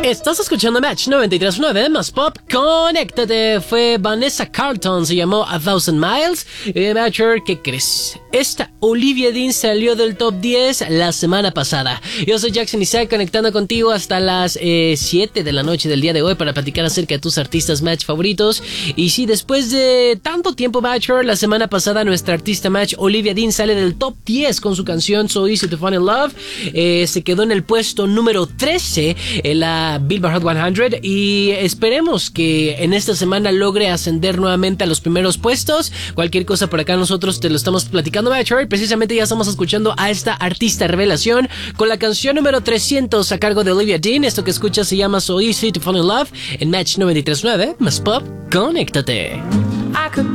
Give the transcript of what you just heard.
Estás escuchando Match 93.9 más Pop. Conéctate. Fue Vanessa Carlton, se llamó A Thousand Miles. Matcher, ¿qué crees? Esta Olivia Dean salió del top 10 la semana pasada. Yo soy Jackson Isaac, conectando contigo hasta las 7 de la noche del día de hoy para platicar acerca de tus artistas Match favoritos. Y sí, después de tanto tiempo, Matcher, la semana pasada nuestra artista Match Olivia Dean sale del top 10 con su canción So Easy to Fall in Love. Se quedó en el puesto número 13 en la Billboard Hot 100 y esperemos que en esta semana logre ascender nuevamente a los primeros puestos. Cualquier cosa por acá nosotros te lo estamos platicando, Matcher. Precisamente ya estamos escuchando a esta artista revelación con la canción número 300 a cargo de Olivia Dean. Esto que escuchas se llama So Easy to Fall in Love en Match 93.9 más Pop. Conéctate.